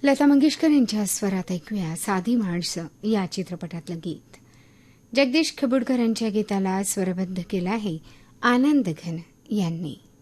लता मंगेशकर यांच्या स्वरात ऐकूया साधी माणसं या चित्रपटातलं गीत. जगदीश खबुडकर यांच्या गीताला स्वरबद्ध केलं आहे आनंद घन यांनी.